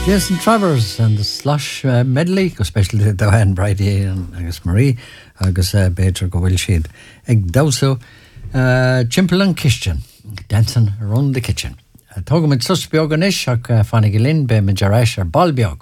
Jason Travers and the Slush medley, especially Diane Brady and Agus Marie, Agus Beatrice go bhfuil siad ag dawsa Chimple and Christian dancing around the kitchen. Tógam id sus beag an ish ach fannig linn be me jarash ar ball beag.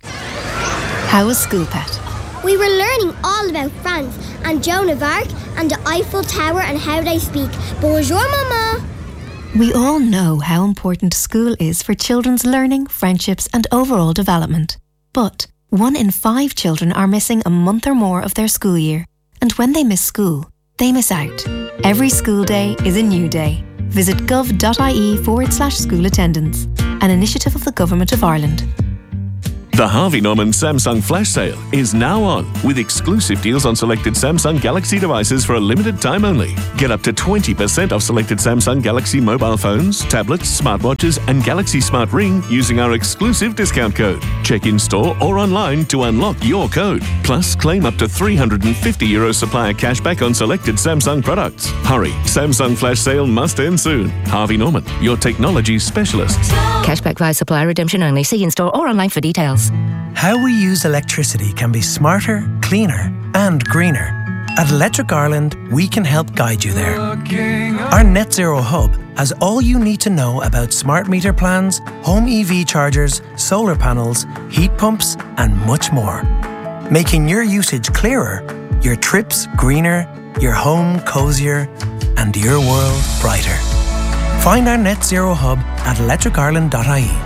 How was school, Pat? We were learning all about France and Joan of Arc and the Eiffel Tower and how they speak. Bonjour, Mama. We all know how important school is for children's learning, friendships and overall development. But 1 in 5 children are missing a month or more of their school year. And when they miss school, they miss out. Every school day is a new day. Visit gov.ie/school attendance, an initiative of the Government of Ireland. The Harvey Norman Samsung Flash Sale is now on, with exclusive deals on selected Samsung Galaxy devices for a limited time only. Get up to 20% off selected Samsung Galaxy mobile phones, tablets, smartwatches and Galaxy Smart Ring using our exclusive discount code. Check in store or online to unlock your code. Plus, claim up to €350 supplier cashback on selected Samsung products. Hurry, Samsung Flash Sale must end soon. Harvey Norman, your technology specialists. Cashback via supplier redemption only. See in store or online for details. How we use electricity can be smarter, cleaner and greener. At Electric Ireland, we can help guide you there. Our Net Zero Hub has all you need to know about smart meter plans, home EV chargers, solar panels, heat pumps and much more. Making your usage clearer, your trips greener, your home cozier and your world brighter. Find our Net Zero Hub at electricireland.ie.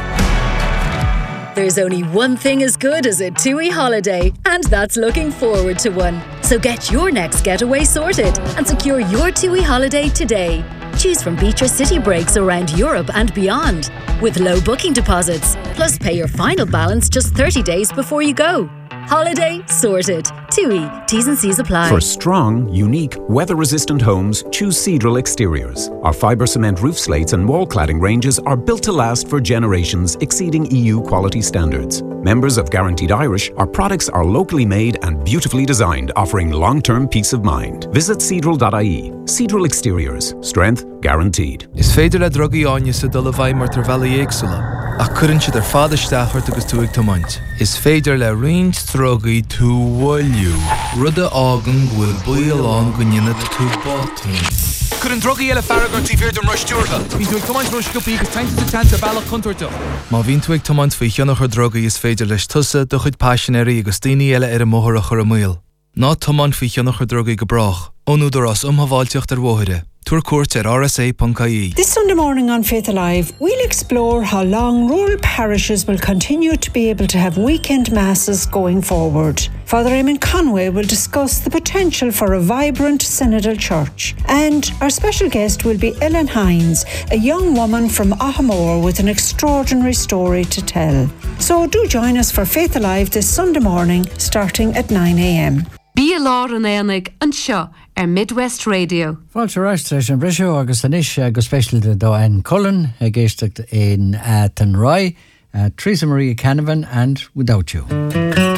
There's only one thing as good as a TUI holiday, and that's looking forward to one. So get your next getaway sorted and secure your TUI holiday today. Choose from beach or city breaks around Europe and beyond, with low booking deposits, plus pay your final balance just 30 days before you go. Holiday sorted. TUI. T's and C's apply. For strong, unique, weather-resistant homes, choose Cedral Exteriors. Our fibre cement roof slates and wall cladding ranges are built to last for generations, exceeding EU quality standards. Members of Guaranteed Irish, our products are locally made and beautifully designed, offering long-term peace of mind. Visit cedral.ie. Cedral Exteriors. Strength guaranteed. Is féidir le drogaí áine sa dul a bhaid mar tar bheala éagsúla, ach cuireann siad ar fada isteachart agus tú ag tomaint. Is féidir le roinnt drogaí tú bhfuilliú. Rudda ágan bhfuil buailán go nionad tú bátaí. Cuireann drogaí eile farragar tí bhíir don ruistíortha. Bhín tú ag tomaint ruisciúpaí agus tainte a bailach contorta. Má bhín tú ag tomaint faoi cheannach ar drogaí is féidir leis tusa do chuid passionéirí agus daoine eile ar a móthar a chur a míl. Ná tomaint faoi cheannach ar drogaí go brach, ónúdar as umhaváilteocht ar mhóthire. Tour court at rsa.ie. This Sunday morning on Faith Alive, we'll explore how long rural parishes will continue to be able to have weekend masses going forward. Father Eamon Conway will discuss the potential for a vibrant synodal church. And our special guest will be Ellen Hines, a young woman from Ahamore with an extraordinary story to tell. So do join us for Faith Alive this Sunday morning, starting at 9 a.m. Bí lár an éananig an seo ar Midwest Radio. Fáilte ráis an brisio agus an ish agus special do an Cullen géisteach in Tanroy, Teresa Maria Canavan and Without You.